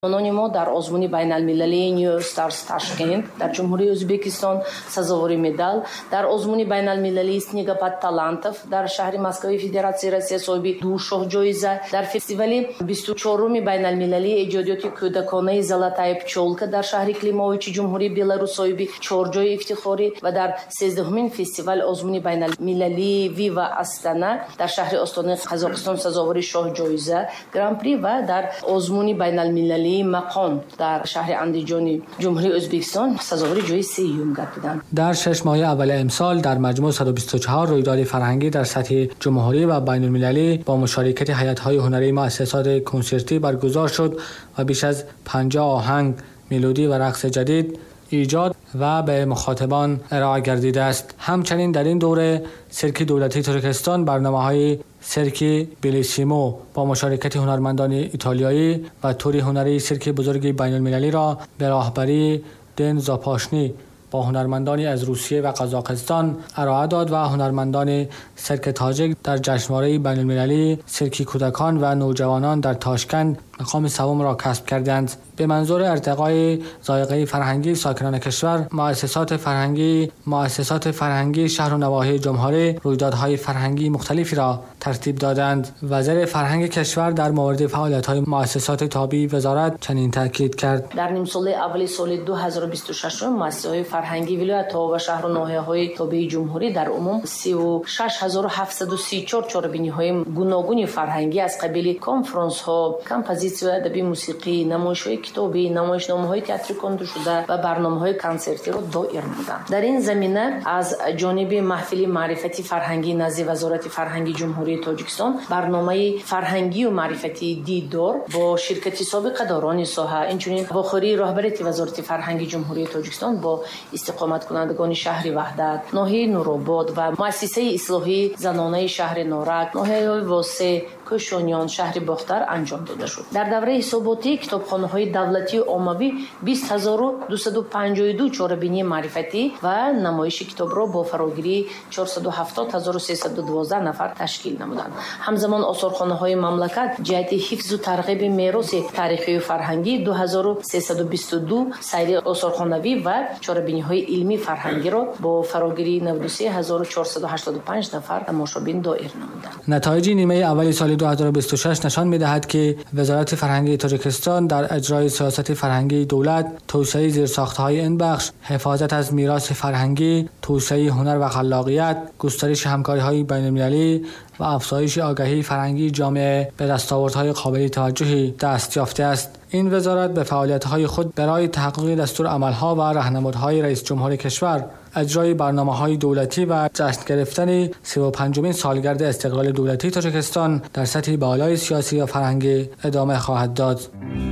مهمانان ما در آزمون بین المللی نیو استارز تاشکند در جمهوری ازبکستان سزاواری مدال، در آزمون بین المللی سنیگاپات تالانتوف در شهر مسکو فدراسیون روسیه صاحب دو شاه جایزه، در فستیوال 24 بین المللی ایجادیات کودکانه زلاتای پچولکا در شهر کلیموویچ جمهوری بلاروس صاحب 4 جای افتخاری و در 13مین فستیوال آزمون بین المللی ویوا استانا در شهر استان قزاقستان سزاواری شاه جایزه گران پری و در آزمون بین المللی مقام در شهر اندیجان جمهوری ازبکستان سزاواری جای سوم گردیدند. در 6 ماه اول امسال در مجموع 124 رویداد فرهنگی در سطح جمهوری و بین المللی با مشارکت هیئت‌های هنری مؤسسات کنسرتی برگزار شد و بیش از 50 آهنگ، ملودی و رقص جدید ایجاد و به مخاطبان ارائه گردیده است. همچنین در این دوره سرک دولتی ترکستان برنامه‌های سرک بلیسیمو با مشارکت هنرمندان ایتالیایی و توری هنری سرک بزرگ بین المللی را به راهبری دن زاپاشنی با هنرمندانی از روسیه و قزاقستان ارائه داد و هنرمندان سرک تاجیک در جشنواره بین المللی سرک کودکان و نوجوانان در تاشکند مقام سوم را کسب کردند. به منظور ارتقای ذائقه فرهنگی ساکنان کشور، مؤسسات فرهنگی شهر و نواحی جمهوری رویدادهای فرهنگی مختلفی را ترتیب دادند. وزیر فرهنگ کشور در مورد فعالیت‌های مؤسسات تابع وزارت چنین تاکید کرد: در نیم سال اول سال 2026 مؤسسات فرهنگی ولایت‌ها و شهر و نواحی‌های تابع جمهوری در عموم 36734 چاره‌بینی‌های گوناگون فرهنگی از قبیل کنفرانس‌ها، کمپوزیسیون ادبی، موسیقی، نمایش‌های کتابی، نمایشنامه‌های تئاتری کننده شده و برنامه‌های کنسرتی را دایر نمودند. در این زمینه از جانب محفل معرفتی فرهنگی نزد وزارت فرهنگی جمهوری تاجیکستان برنامه فرهنگی و معرفتی دیدار با شرکت سابق داران ساحه، اینچنین واخوری رهبری وزارت فرهنگی جمهوری تاجیکستان با استقامت کنندگان شهر وحدت، ناحیه نورآباد و مؤسسه اصلاحی زنانه شهر نورک، ناحیه واسه کشونیان شهر باختر انجام داده شد. در دوره حساباتی کتابخانه‌های دولتی و عمومی 20252 چاره‌بینی معرفتی و نمایش کتاب را با فراگیری 470312 نفر تشکیل نمودند. همزمان آثارخانه‌های مملکت جهت حفظ و ترغیب میراث تاریخی و فرهنگی 2322 سیر آثارخانوی و چاره‌بینی‌های علمی فرهنگی را با فراگیری 93485 نفر تماشابین دایر نمودند. نتایج نیمه اول سال 2026 نشان می‌دهد که وزارت فرهنگی تاجیکستان در اجرای سیاست فرهنگی دولت، توسعه زیرساخت‌های این بخش، حفاظت از میراث فرهنگی، توسعه هنر و خلاقیت، گسترش همکاری‌های بین‌المللی و افزایش آگاهی فرهنگی جامعه به دستاوردهای قابل توجهی دست یافته است. این وزارت به فعالیت‌های خود برای تحقق دستورالعمل‌ها و راهنمودهای رئیس جمهور کشور، اجرای برنامه‌های دولتی و جشن گرفتن 35مین سالگرد استقلال دولتی تاجیکستان در سطح بالای سیاسی و فرهنگی ادامه خواهد داد.